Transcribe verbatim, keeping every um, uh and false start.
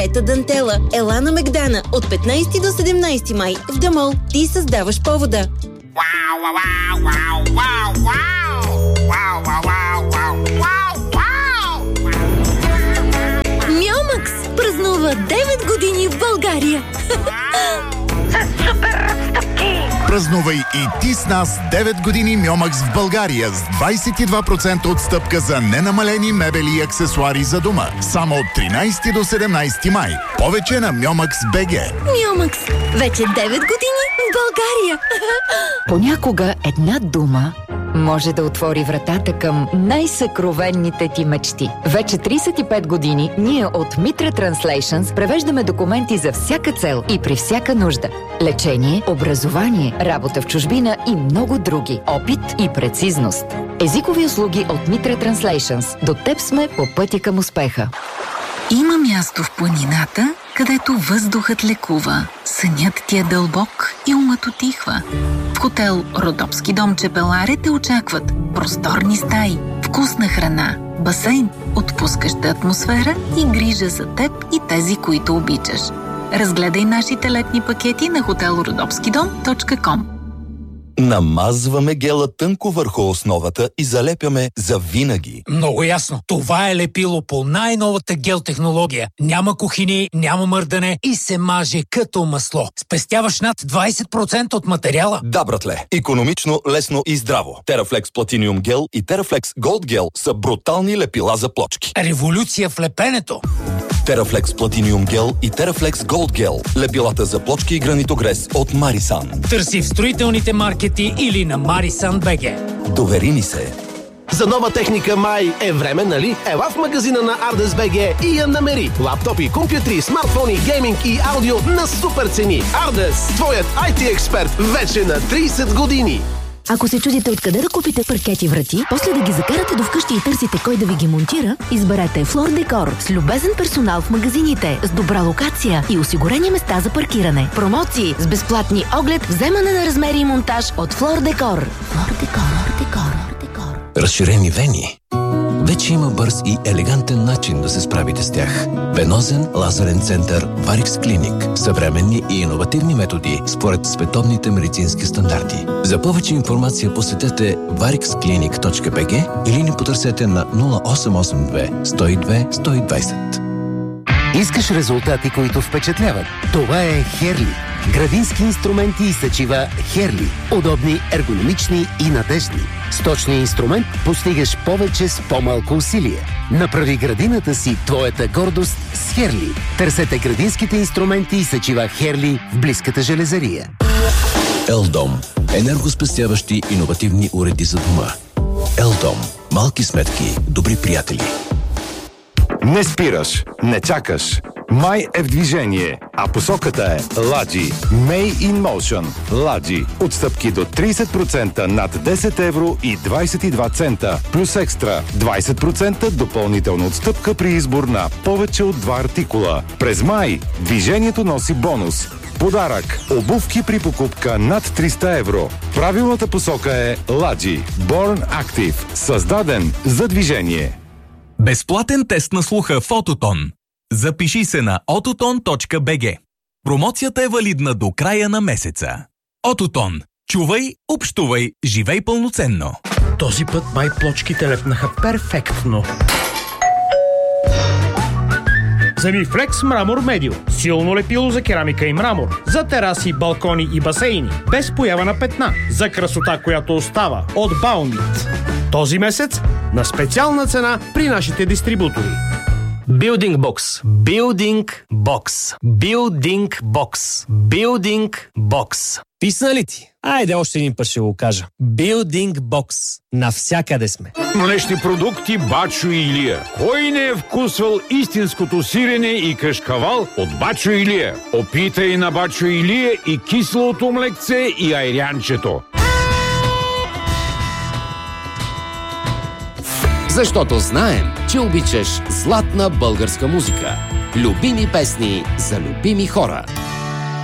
Ета Дантела. Ела на Мегдана. От петнайсети до седемнайсети май. В Дамол. Ти създаваш повода. Вау, вау, вау, вау, вау. Вау, вау, вау, вау, вау. Миомакс празнува девет години в България. С супер отстъпки. Празнувай и ти с нас девет години Миомакс в България с двайсет и два процента отстъпка за ненамалени мебели и аксесуари за дома. Само от тринайсети до седемнайсети май. Повече на Миомакс БГ. Миомакс. Вече девет години в България. Понякога една дума може да отвори вратата към най-съкровенните ти мечти. Вече трийсет и пет години ние от Mitra Translations превеждаме документи за всяка цел и при всяка нужда. Лечение, образование, работа в чужбина и много други. Опит и прецизност. Езикови услуги от Mitra Translations. До теб сме по пътя към успеха. Има място в планината, където въздухът лекува, сънят ти е дълбок и умът утихва. В хотел Родопски дом Чепеларе те очакват просторни стаи, вкусна храна, басейн, отпускаща атмосфера и грижа за теб и тези, които обичаш. Разгледай нашите летни пакети на хотел родопски дом точка ком. Намазваме гела тънко върху основата и залепяме за винаги. Много ясно. Това е лепило по най-новата гел технология. Няма кухини, няма мърдане и се маже като масло. Спестяваш над двайсет процента от материала. Да, братле. Икономично, лесно и здраво. Терафлекс Platinum гел и Терафлекс Gold гел са брутални лепила за плочки. Революция в лепенето. Терафлекс Platinum гел и Терафлекс Gold гел. Лепилата за плочки и гранитогрес от Марисан. Търси в строителните маркети или на Марисан БГ. Довери ни се. За нова техника май е време, нали? Ела в магазина на Ардес БГ и я намери. Лаптопи, компютри, смартфони, гейминг и аудио на супер цени. Ардес, твоят ай ти експерт, вече на трийсет години. Ако се чудите откъде да купите паркети врати, после да ги закарате до вкъщи и търсите кой да ви ги монтира, изберете Флор Декор с любезен персонал в магазините, с добра локация и осигурени места за паркиране. Промоции с безплатни оглед, вземане на размери и монтаж от Флор Декор. Флор Декор, Декор, Декор. Разширени вени. Вече има бърз и елегантен начин да се справите с тях. Венозен лазерен център Варикс Клиник. Съвременни и иновативни методи според световните медицински стандарти. За повече информация посетете варикс клиник точка би джи или ни потърсете на нула осем осем две сто и две сто и двайсет. Искаш резултати, които впечатляват? Това е Херли. Градински инструменти и съчива Херли. Удобни, ергономични и надеждни. С точния инструмент постигаш повече с по-малко усилие. Направи градината си твоята гордост с Херли. Търсете градинските инструменти и съчива Херли в близката железария. Елдом. Енергоспестяващи иновативни уреди за дома. Елдом. Малки сметки, добри приятели. Не спираш, не чакаш. Май е в движение, а посоката е Ладжи. May in Motion. Ладжи. Отстъпки до трийсет процента над десет евро и двайсет и два цента. Плюс екстра двайсет процента допълнителна отстъпка при избор на повече от два артикула. През май движението носи бонус. Подарък. Обувки при покупка над триста евро. Правилната посока е Ладжи. Born Active. Създаден за движение. Безплатен тест на слуха в Ототон. Запиши се на ототон точка би джи. Промоцията е валидна до края на месеца. Ототон. Чувай, общувай, живей пълноценно. Този път май плочките лепнаха перфектно. Замифлекс Мрамор Медио. Силно лепило за керамика и мрамор. За тераси, балкони и басейни. Без поява на петна. За красота, която остава. От Баунит. Този месец на специална цена при нашите дистрибутори. Building Box. Building Box. Building Box. Building Box. Писна ли ти? Айде още един път ще го кажа. Building Box. Навсякъде сме. Млечни продукти Бачо и Илия. Кой не е вкусвал истинското сирене и кашкавал от Бачо и Илия? Опитай на Бачо и Илия и кислото млекце и айрянчето. Защото знаем, че обичаш златна българска музика. Любими песни за любими хора.